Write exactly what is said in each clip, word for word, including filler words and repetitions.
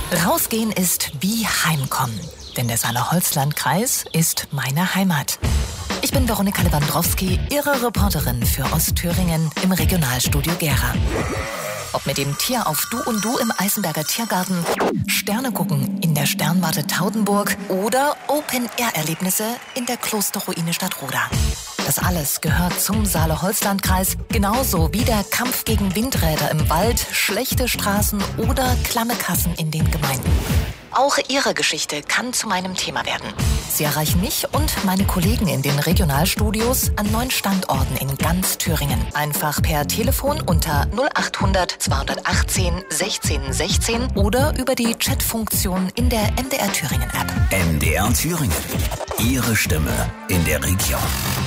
Rausgehen ist wie Heimkommen, denn der Saale-Holzland-Kreis ist meine Heimat. Ich bin Veronika Lewandowski, Ihre Reporterin für Ostthüringen im Regionalstudio Gera. Ob mit dem Tier auf Du und Du im Eisenberger Tiergarten, Sterne gucken in der Sternwarte Taudenburg oder Open-Air-Erlebnisse in der Klosterruine Stadtroda. Das alles gehört zum Saale-Holzland-Kreis, genauso wie der Kampf gegen Windräder im Wald, schlechte Straßen oder klamme Kassen in den Gemeinden. Auch Ihre Geschichte kann zu meinem Thema werden. Sie erreichen mich und meine Kollegen in den Regionalstudios an neun Standorten in ganz Thüringen. Einfach per Telefon unter null acht hundert zweihundertachtzehn sechzehn sechzehn oder über die Chatfunktion in der M D R Thüringen App. M D R Thüringen. Ihre Stimme in der Region.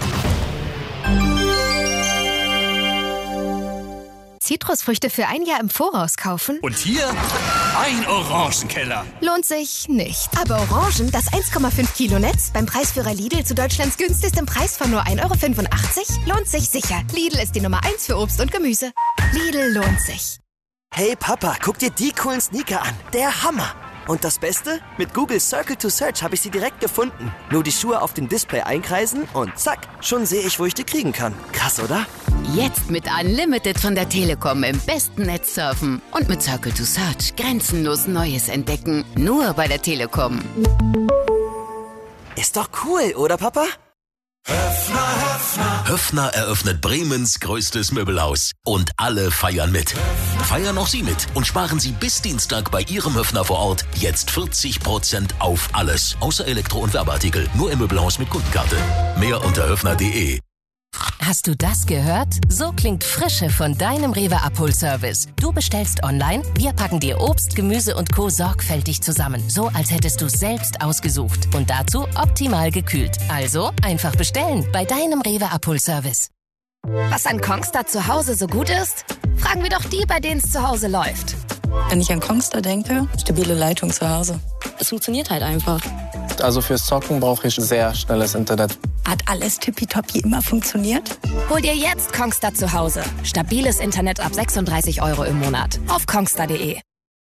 Zitrusfrüchte für ein Jahr im Voraus kaufen? Und hier ein Orangenkeller. Lohnt sich nicht. Aber Orangen, das eins Komma fünf Kilo Netz beim Preisführer Lidl zu Deutschlands günstigstem Preis von nur ein Euro fünfundachtzig, lohnt sich sicher. Lidl ist die Nummer eins für Obst und Gemüse. Lidl lohnt sich. Hey Papa, guck dir die coolen Sneaker an. Der Hammer. Und das Beste? Mit Google Circle to Search habe ich sie direkt gefunden. Nur die Schuhe auf dem Display einkreisen und zack, schon sehe ich, wo ich die kriegen kann. Krass, oder? Jetzt mit Unlimited von der Telekom im besten Netz surfen und mit Circle to Search grenzenlos Neues entdecken. Nur bei der Telekom. Ist doch cool, oder Papa? Höffner, Höffner. Höffner eröffnet Bremens größtes Möbelhaus. Und alle feiern mit. Feiern auch Sie mit und sparen Sie bis Dienstag bei Ihrem Höffner vor Ort jetzt vierzig Prozent auf alles. Außer Elektro- und Werbeartikel. Nur im Möbelhaus mit Kundenkarte. Mehr unter höffner punkt de. Hast du das gehört? So klingt Frische von deinem Rewe-Abholservice. Du bestellst online, wir packen dir Obst, Gemüse und Co. sorgfältig zusammen. So, als hättest du es selbst ausgesucht. Und dazu optimal gekühlt. Also einfach bestellen bei deinem Rewe-Abholservice. Was an Kongstar zu Hause so gut ist? Fragen wir doch die, bei denen es zu Hause läuft. Wenn ich an Kongstar denke, stabile Leitung zu Hause. Es funktioniert halt einfach. Also fürs Zocken brauche ich sehr schnelles Internet. Hat alles tippitoppi immer funktioniert? Hol dir jetzt Kongstar zu Hause. Stabiles Internet ab sechsunddreißig Euro im Monat. Auf kongstar punkt de.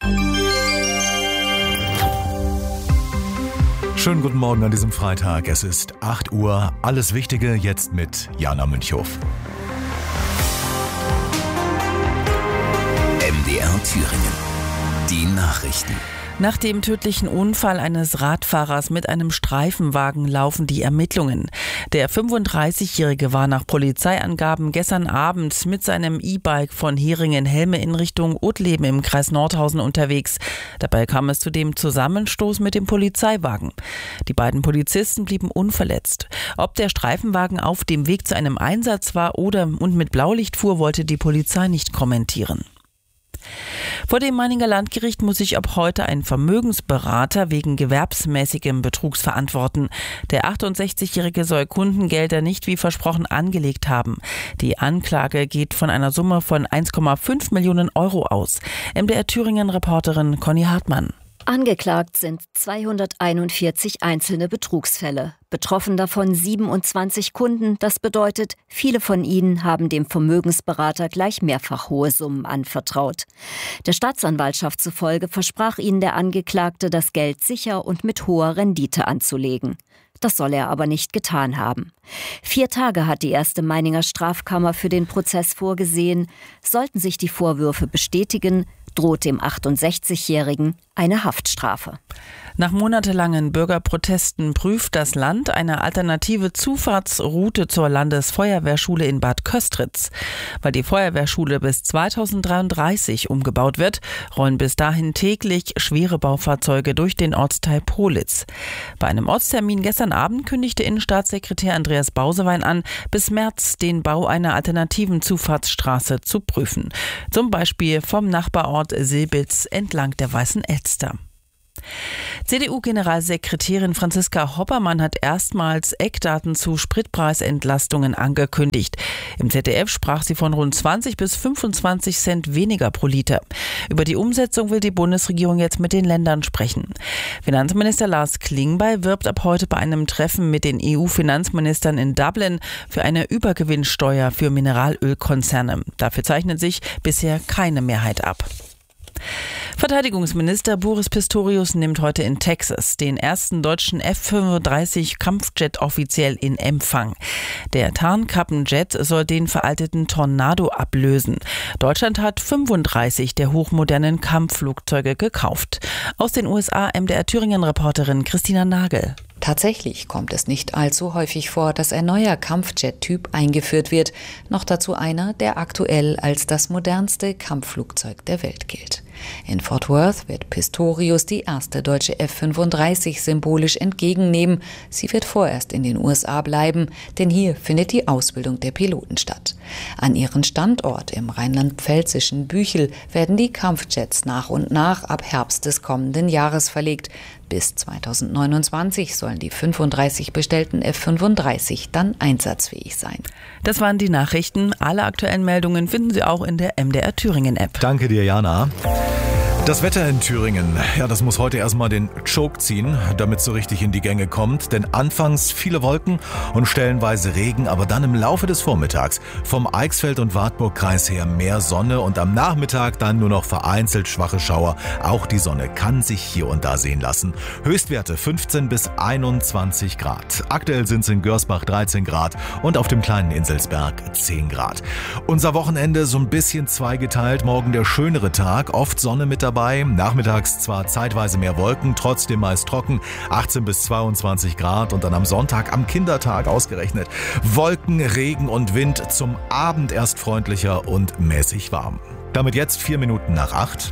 Schönen guten Morgen an diesem Freitag. Es ist acht Uhr. Alles Wichtige jetzt mit Jana Münchhof. M D R Thüringen. Die Nachrichten. Nach dem tödlichen Unfall eines Radfahrers mit einem Streifenwagen laufen die Ermittlungen. Der fünfunddreißigjährige war nach Polizeiangaben gestern Abend mit seinem E-Bike von Heringen-Helme in Richtung Uttleben im Kreis Nordhausen unterwegs. Dabei kam es zu dem Zusammenstoß mit dem Polizeiwagen. Die beiden Polizisten blieben unverletzt. Ob der Streifenwagen auf dem Weg zu einem Einsatz war oder und mit Blaulicht fuhr, wollte die Polizei nicht kommentieren. Vor dem Meininger Landgericht muss sich ab heute ein Vermögensberater wegen gewerbsmäßigem Betrugs verantworten. Der achtundsechzigjährige soll Kundengelder nicht wie versprochen angelegt haben. Die Anklage geht von einer Summe von eins Komma fünf Millionen Euro aus. M D R Thüringen-Reporterin Conny Hartmann. Angeklagt sind zweihunderteinundvierzig einzelne Betrugsfälle. Betroffen davon siebenundzwanzig Kunden. Das bedeutet, viele von ihnen haben dem Vermögensberater gleich mehrfach hohe Summen anvertraut. Der Staatsanwaltschaft zufolge versprach ihnen der Angeklagte, das Geld sicher und mit hoher Rendite anzulegen. Das soll er aber nicht getan haben. Vier Tage hat die erste Meininger Strafkammer für den Prozess vorgesehen. Sollten sich die Vorwürfe bestätigen, droht dem achtundsechzigjährigen eine Haftstrafe. Nach monatelangen Bürgerprotesten prüft das Land eine alternative Zufahrtsroute zur Landesfeuerwehrschule in Bad Köstritz. Weil die Feuerwehrschule bis zweitausenddreiunddreißig umgebaut wird, rollen bis dahin täglich schwere Baufahrzeuge durch den Ortsteil Politz. Bei einem Ortstermin gestern Abend kündigte Innenstaatssekretär Andreas Bausewein an, bis März den Bau einer alternativen Zufahrtsstraße zu prüfen. Zum Beispiel vom Nachbarort Silbitz entlang der Weißen Elster. C D U-Generalsekretärin Franziska Hoppermann hat erstmals Eckdaten zu Spritpreisentlastungen angekündigt. Im Z D F sprach sie von rund zwanzig bis fünfundzwanzig Cent weniger pro Liter. Über die Umsetzung will die Bundesregierung jetzt mit den Ländern sprechen. Finanzminister Lars Klingbeil wirbt ab heute bei einem Treffen mit den E U-Finanzministern in Dublin für eine Übergewinnsteuer für Mineralölkonzerne. Dafür zeichnet sich bisher keine Mehrheit ab. Verteidigungsminister Boris Pistorius nimmt heute in Texas den ersten deutschen F fünfunddreißig Kampfjet offiziell in Empfang. Der Tarnkappenjet soll den veralteten Tornado ablösen. Deutschland hat fünfunddreißig der hochmodernen Kampfflugzeuge gekauft. Aus den U S A M D R Thüringen-Reporterin Christina Nagel. Tatsächlich kommt es nicht allzu häufig vor, dass ein neuer Kampfjet-Typ eingeführt wird. Noch dazu einer, der aktuell als das modernste Kampfflugzeug der Welt gilt. In Fort Worth wird Pistorius die erste deutsche F fünfunddreißig symbolisch entgegennehmen. Sie wird vorerst in den U S A bleiben, denn hier findet die Ausbildung der Piloten statt. An ihren Standort im rheinland-pfälzischen Büchel werden die Kampfjets nach und nach ab Herbst des kommenden Jahres verlegt. Bis zweitausendneunundzwanzig sollen die fünfunddreißig bestellten F fünfunddreißig dann einsatzfähig sein. Das waren die Nachrichten. Alle aktuellen Meldungen finden Sie auch in der M D R Thüringen-App. Danke dir, Jana. Das Wetter in Thüringen, ja, das muss heute erstmal den Choke ziehen, damit es so richtig in die Gänge kommt. Denn anfangs viele Wolken und stellenweise Regen, aber dann im Laufe des Vormittags vom Eichsfeld- und Wartburg-Kreis her mehr Sonne und am Nachmittag dann nur noch vereinzelt schwache Schauer. Auch die Sonne kann sich hier und da sehen lassen. Höchstwerte fünfzehn bis einundzwanzig Grad. Aktuell sind es in Görsbach dreizehn Grad und auf dem kleinen Inselsberg zehn Grad. Unser Wochenende so ein bisschen zweigeteilt. Morgen der schönere Tag, oft Sonne mit dabei. Nachmittags zwar zeitweise mehr Wolken, trotzdem meist trocken, achtzehn bis zweiundzwanzig Grad und dann am Sonntag, am Kindertag ausgerechnet, Wolken, Regen und Wind, zum Abend erst freundlicher und mäßig warm. Damit jetzt vier Minuten nach acht.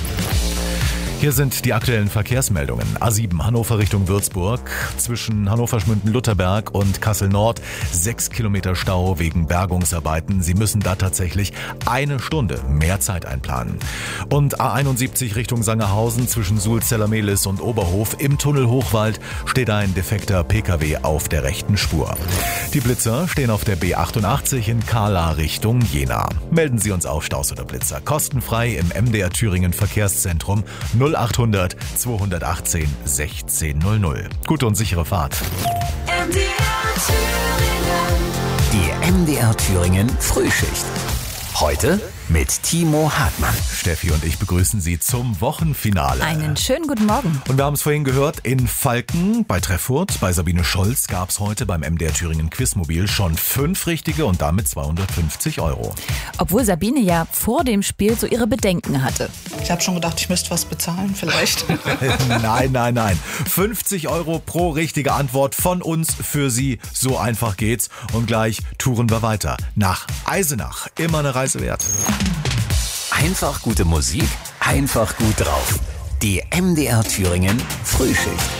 Hier sind die aktuellen Verkehrsmeldungen. A sieben Hannover Richtung Würzburg. Zwischen Hannover-Schmünden-Lutherberg und Kassel-Nord sechs Kilometer Stau wegen Bergungsarbeiten. Sie müssen da tatsächlich eine Stunde mehr Zeit einplanen. Und A einundsiebzig Richtung Sangerhausen zwischen Sulzeller-Mehlis und Oberhof. Im Tunnel Hochwald steht ein defekter Pkw auf der rechten Spur. Die Blitzer stehen auf der B achtundachtzig in Kahla Richtung Jena. Melden Sie uns auf Staus oder Blitzer. Kostenfrei im M D R Thüringen Verkehrszentrum null achthundert zweihundertachtzehn sechzehn null null. Gute und sichere Fahrt. M D R Thüringen. Die M D R Thüringen Frühschicht. Heute mit Timo Hartmann. Steffi und ich begrüßen Sie zum Wochenfinale. Einen schönen guten Morgen. Und wir haben es vorhin gehört, in Falken bei Treffurt, bei Sabine Scholz gab es heute beim M D R Thüringen Quizmobil schon fünf richtige und damit zweihundertfünfzig Euro. Obwohl Sabine ja vor dem Spiel so ihre Bedenken hatte. Ich habe schon gedacht, ich müsste was bezahlen, vielleicht. Nein, nein, nein. fünfzig Euro pro richtige Antwort von uns für Sie. So einfach geht's. Und gleich touren wir weiter nach Eisenach. Immer eine Reise wert. Einfach gute Musik, einfach gut drauf. Die M D R Thüringen Frühschicht.